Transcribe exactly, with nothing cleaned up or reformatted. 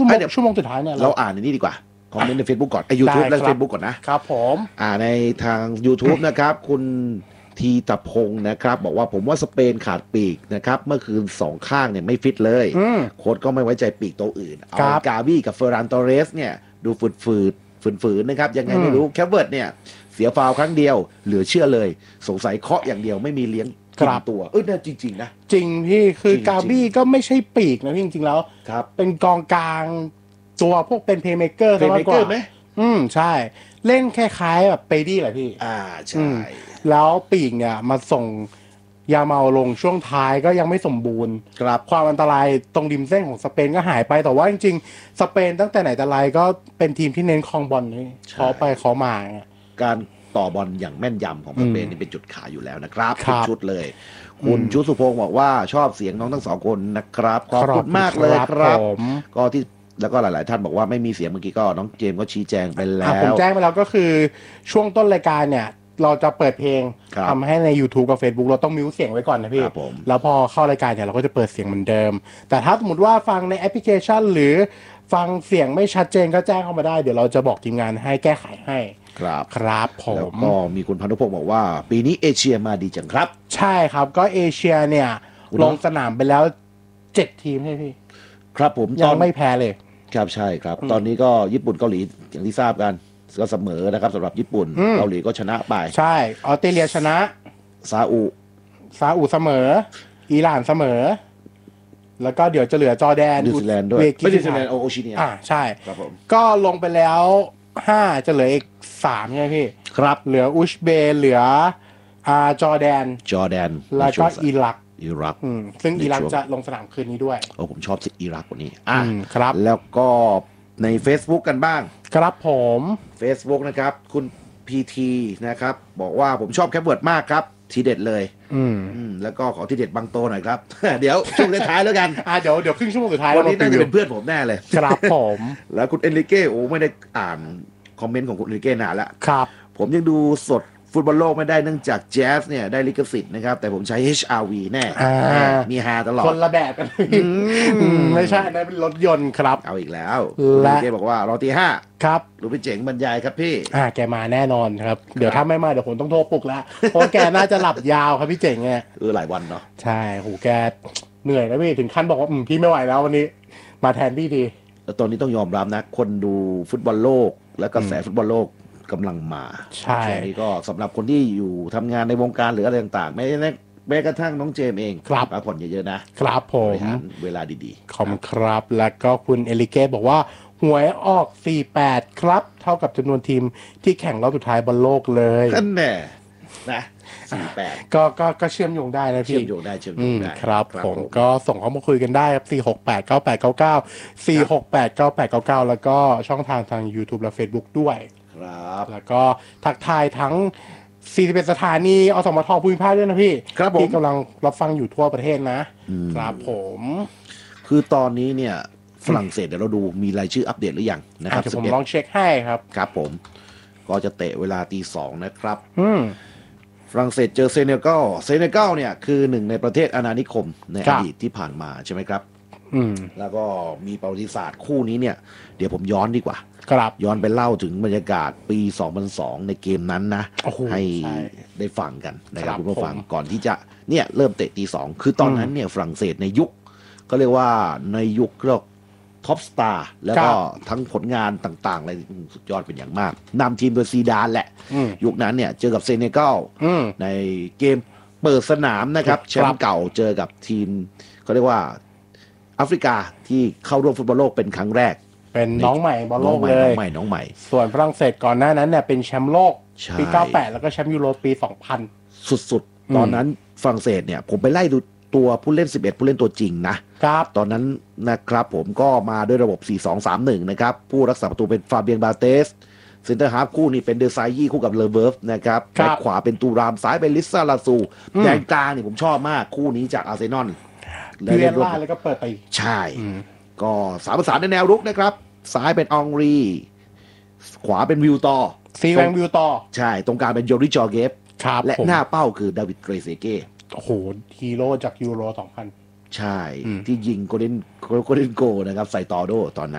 ชั่วโมงชั่วโมงสุดท้ายเนี่ยเราอ่านในนี้ดีกว่าคอมเมนต์ใน Facebook ก่อนไอ้ YouTube และ Facebook ก่อนนะครับผมอ่าในทาง YouTube นะครับคุณทีตะพงศ์นะครับบอกว่าผมว่าสเปนขาดปีกนะครับเมื่อคืนสองข้างเนี่ยไม่ฟิตเลยโค้ชก็ไม่ไว้ใจปีกตัวอื่นเอากาบี้กับเฟอร์รานตอเรสเนี่ยดูฝืดฝืดฝืนฝืนนะครับยังไงไม่รู้แคปเวิร์ดเนี่ยเสียฟาวครั้งเดียวเหลือเชื่อเลยสงสัยเคาะอย่างเดียวไม่มีเลี้ยงกินตัวเออเนี่ยจริงๆนะจริงพี่คือกาบี้ก็ไม่ใช่ปีกนะพี่จริงๆแล้วเป็นกองกลางตัวพวกเป็นเพลย์เมเกอร์ซะมากกว่าอืมใช่เล่นคล้ายๆแบบเปดี้แหละพี่อ่าใช่แล้วปีกเนี่ยมาส่งยาเมาลงช่วงท้ายก็ยังไม่สมบูรณ์ครับความอันตรายตรงริมเส้นของสเปนก็หายไปแต่ว่าจริงๆสเปนตั้งแต่ไหนแต่ไรก็เป็นทีมที่เน้นครองบอลนี่เขาไปเขามาการต่อบอลอย่างแม่นยำของสเปนนี่เป็นจุดขายอยู่แล้วนะครับทุกชุดเลยคุณชุสุพงศ์บอกว่าชอบเสียงน้องทั้งสองคนนะครับขอบคุณมากเลยครับก็ที่แล้วก็หลายๆท่านบอกว่าไม่มีเสียงเมื่อกี้ก็น้องเจมส์ก็ชี้แจงไปแล้วผมแจ้งไปแล้วก็คือช่วงต้นรายการเนี่ยเราจะเปิดเพลงทำให้ใน YouTube กับ Facebook เราต้องมิวเสียงไว้ก่อนนะพี่แล้วพอเข้ารายการเนี่ยเราก็จะเปิดเสียงเหมือนเดิมแต่ถ้าสมมติว่าฟังในแอปพลิเคชันหรือฟังเสียงไม่ชัดเจนก็แจ้งเข้ามาได้เดี๋ยวเราจะบอกทีมงานให้แก้ไขให้ครับครับผมแล้วก็มีคุณพานุพงศ์บอกว่าปีนี้เอเชียมาดีจังครับใช่ครับก็เอเชียเนี่ยลงสนามไปแล้วเจ็ดทีมใช่พี่ครับผมยังไม่แพ้เลยครับใช่ครับตอนนี้ก็ญี่ปุ่นเกาหลีอย่างที่ทราบกันก็เสมอนะครับสำหรับญี่ปุ่นเกาหลีก็ชนะไปใช่ออสเตรเลียชนะซาอุซาอุเสมออิหร่านเสมอแล้วก็เดี๋ยวจะเหลือจอร์แดนนิวซีแลนด์ด้วยไม่นิวซีแลนด์โอชิเนียอ่าใช่ครับผมก็ลงไปแล้วห้าจะเหลืออีกสามใช่ไหมพี่ครับเหลืออุซเบย์เหลืออ่าจอร์แดนจอร์แดนแล้วก็อิรักอิรักซึ่งอิรักจะลงสนามคืนนี้ด้วยโอ้ผมชอบอิรักกว่านี้อ่าครับแล้วก็ใน Facebook กันบ้างครับผม Facebook นะครับคุณ พี ที นะครับบอกว่าผมชอบแคปเวิร์ดมากครับทีเด็ดเลยอืมแล้วก็ขอทีเด็ดบางโตหน่อยครับ เดี๋ยวช่วงท้ายแล้วกันอ่าเดี๋ยวเดี๋ยวครึ่งชั่วโมงสุดท้ายวันนี้น่าจะเป็นเพื่อนผมแน่เลยครับผมแล้วคุณเอนริเก้โอ้ไม่ได้อ่านคอมเมนต์ของคุณเอนริเก้นานแล้วครับผมยังดูสดฟุตบอลโลกไม่ได้เนื่องจากแจ๊สเนี่ยได้ลิขสิทธิ์นะครับแต่ผมใช้ เอช อาร์ วี แน่มีฮาตลอดคนละแบบกันไม่ใช่นะเป็นรถยนต์ครับเอาอีกแล้วและเก้บอกว่ารอตีห้าครับรู้พี่เจ๋งบรรยายครับพี่อ่าแกมาแน่นอนครับเดี๋ยวถ้าไม่มาเดี๋ยวผมต้องโทรปลุกแล้วเพราะแกน่าจะหลับยาวครับพี่เจ๋งไงเออหลายวันเนาะใช่โหแกเหนื่อยนะพี่ถึงขั้นบอกว่าอืมพี่ไม่ไหวแล้ววันนี้มาแทนพี่ดีแล้วตอนนี้ต้องยอมรับนะคนดูฟุตบอลโลกและกระแสฟุตบอลโลกกำลังมาใช่ช่วงนี้ก็สำหรับคนที่อยู่ทำงานในวงการหรืออะไรต่างๆไม่ได้แม้กระทั่งน้องเจมเองครับพักผ่อนเยอะๆนะครับผมเวลาดีๆขอบคุณครับแล้วก็คุณเอลิเกตบอกว่าหวยออกสี่สิบแปดครับเท่ากับจำนวนทีมที่แข่งรอบสุดท้ายบอลโลกเลยนั่นแน่นะสี่สิบแปดก็ก็ก็เชื่อมโยงได้นะพี่เชื่อมโยงได้เชื่อมโยงได้ครับผมก็ส่งเข้ามาคุยกันได้ครับสี่ หก แปด เก้า แปด เก้า เก้า สี่ หก แปด เก้า แปด เก้า เก้าแล้วก็ช่องทางทาง YouTube และ Facebook ด้วยครับแล้วก็ทักทายทั้งสี่สิบเอ็ดสถานีอสมทภูมิภาคด้วยนะพี่ครับผมที่กำลังรับฟังอยู่ทั่วประเทศนะครับผมคือตอนนี้เนี่ยฝรั่งเศสเดี๋ยวเราดูมีรายชื่ออัปเดตหรือยังนะครับเดี๋ยวผมลองเช็คให้ครับครับผมก็จะเตะเวลาตีสองนะครับอืมฝรั่งเศสเจอเซเนกัลเซเนกัลเนี่ยคือหนึ่งในประเทศอาณานิคมในอดีตที่ผ่านมาใช่ไหมครับอืมแล้วก็มีประวัติศาสตร์คู่นี้เนี่ยเดี๋ยวผมย้อนดีกว่าครับย้อนไปเล่าถึงบรรยากาศปีสองพันสองในเกมนั้นนะให้ได้ฟังกันนะครับคุณผู้ฟังก่อนที่จะเนี่ยเริ่มเตะตีสองคือตอนนั้นเนี่ยฝรั่งเศสในยุคก็เรียกว่าในยุคเรียกท็อปสตาร์แล้วก็ทั้งผลงานต่างๆอะไรสุดยอดเป็นอย่างมากนำทีมโดยซีดานแหละยุคนั้นเนี่ยเจอกับเซเนกัลในเกมเปิดสนามนะครับแชมป์เก่าเจอกับทีมเขาเรียกว่าแอฟริกาที่เข้าร่วมฟุตบอลโลกเป็นครั้งแรกเป็นน้องใหม่บอลโลกเลยน้องใหม่น้องใหม่ส่วนฝรั่งเศสก่อนหน้านั้นเนี่ยเป็นแชมป์โลกปีเก้าสิบแปดแล้วก็แชมป์ยูโรปีสองพันสุดๆตอนนั้นฝรั่งเศสเนี่ยผมไปไล่ดูตัวผู้เล่นสิบเอ็ดผู้เล่นตัวจริงนะครับตอนนั้นนะครับผมก็มาด้วยระบบ สี่ สอง สาม หนึ่ง นะครับผู้รักษาประตูเป็นฟาเบียนบาเตสเซนเตอร์ฮาล์ฟคู่นี้เป็นเดอร์ไซยี่คู่กับเลเวิร์ฟนะครับแบ็คขวาเป็นตูรามซ้ายเป็นลิซาลาซูแดงกลางนี่ผมชอบมากคู่นี้จากอาร์เซนอลเล่นล่าแล้วก็เปิดไปใช่ก็สามประสานในแนวรุกนะครับซ้ายเป็นอองรีขวาเป็นวิวตอซีแวงวิวตอใช่ตรงกลางเป็นโยริจอเกฟและหน้าเป้าคือดาวิดเกรเซเก้โอ้โหฮีโร่จากยูโรสองพันใช่ที่ยิงโกลเด้นโกลเด้นโกนะครับใส่ตอโดตอนนั้น